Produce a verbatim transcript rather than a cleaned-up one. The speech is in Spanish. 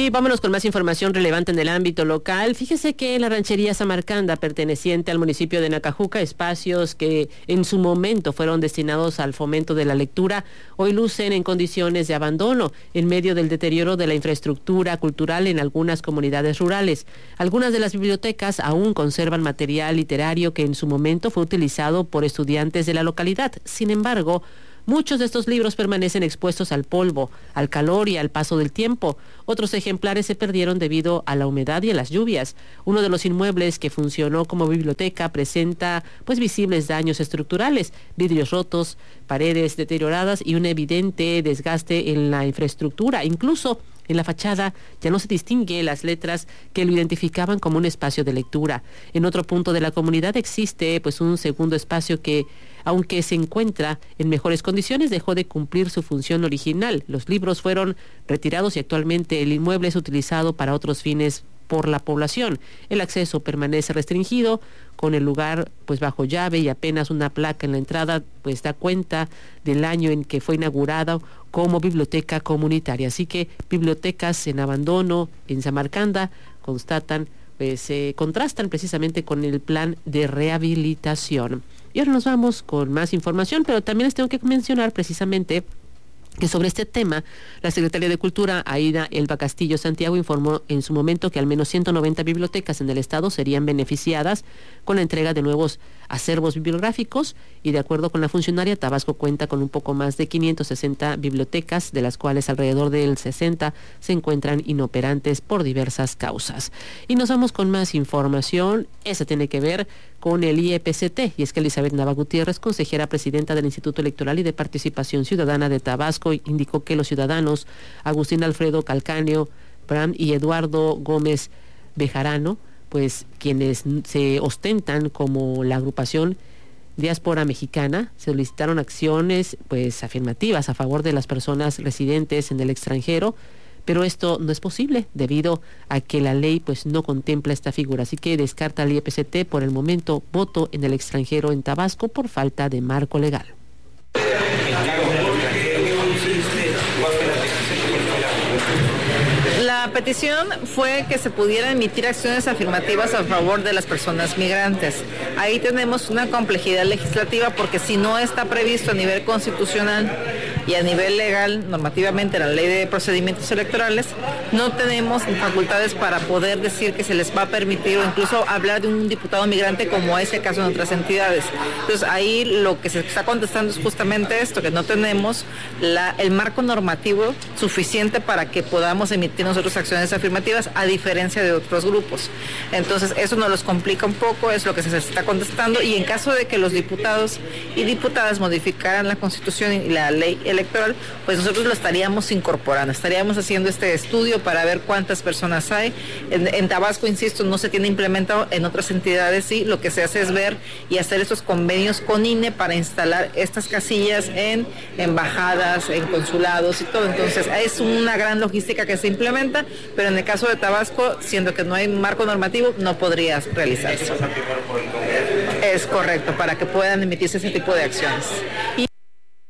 Y vámonos con más información relevante en el ámbito local. Fíjese que en la ranchería Samarcanda, perteneciente al municipio de Nacajuca, espacios que en su momento fueron destinados al fomento de la lectura, hoy lucen en condiciones de abandono, en medio del deterioro de la infraestructura cultural en algunas comunidades rurales. Algunas de las bibliotecas aún conservan material literario que en su momento fue utilizado por estudiantes de la localidad. Sin embargo, muchos de estos libros permanecen expuestos al polvo, al calor y al paso del tiempo. Otros ejemplares se perdieron debido a la humedad y a las lluvias. Uno de los inmuebles que funcionó como biblioteca presenta pues visibles daños estructurales, vidrios rotos, paredes deterioradas y un evidente desgaste en la infraestructura. Incluso en la fachada ya no se distingue las letras que lo identificaban como un espacio de lectura. En otro punto de la comunidad existe pues un segundo espacio que, aunque se encuentra en mejores condiciones, dejó de cumplir su función original. Los libros fueron retirados y actualmente el inmueble es utilizado para otros fines por la población. El acceso permanece restringido, con el lugar pues bajo llave, y apenas una placa en la entrada pues da cuenta del año en que fue inaugurada como biblioteca comunitaria. Así que bibliotecas en abandono en Samarcanda constatan, pues eh, contrastan precisamente con el plan de rehabilitación. Y ahora nos vamos con más información, pero también les tengo que mencionar precisamente que sobre este tema, la Secretaría de Cultura, Aida Elba Castillo Santiago, informó en su momento que al menos ciento noventa bibliotecas en el estado serían beneficiadas con la entrega de nuevos acervos bibliográficos, y de acuerdo con la funcionaria, Tabasco cuenta con un poco más de quinientas sesenta bibliotecas, de las cuales alrededor del sesenta se encuentran inoperantes por diversas causas. Y nos vamos con más información. Esa tiene que ver con el I E P C T, y es que Elizabeth Nava Gutiérrez, consejera presidenta del Instituto Electoral y de Participación Ciudadana de Tabasco, indicó que los ciudadanos Agustín Alfredo Calcáneo Bram y Eduardo Gómez Bejarano, pues quienes se ostentan como la agrupación Diáspora Mexicana, solicitaron acciones pues afirmativas a favor de las personas residentes en el extranjero, pero esto no es posible debido a que la ley pues no contempla esta figura. Así que descarta el I E P C T por el momento voto en el extranjero en Tabasco por falta de marco legal. La petición fue que se pudieran emitir acciones afirmativas a favor de las personas migrantes. Ahí tenemos una complejidad legislativa porque si no está previsto a nivel constitucional y a nivel legal, normativamente, en la ley de procedimientos electorales, no tenemos facultades para poder decir que se les va a permitir o incluso hablar de un diputado migrante como es el caso en otras entidades. Entonces ahí lo que se está contestando es justamente esto, que no tenemos la, el marco normativo suficiente para que podamos emitir nosotros acciones afirmativas, a diferencia de otros grupos. Entonces eso nos los complica un poco, es lo que se está contestando, y en caso de que los diputados y diputadas modificaran la Constitución y la ley electoral, pues nosotros lo estaríamos incorporando, estaríamos haciendo este estudio para ver cuántas personas hay. En, en Tabasco, insisto, no se tiene implementado, en otras entidades sí, lo que se hace es ver y hacer estos convenios con I N E para instalar estas casillas en embajadas, en consulados y todo. Entonces es una gran logística que se implementa, pero en el caso de Tabasco, siendo que no hay marco normativo, no podría realizarse. Es correcto, para que puedan emitirse ese tipo de acciones. Y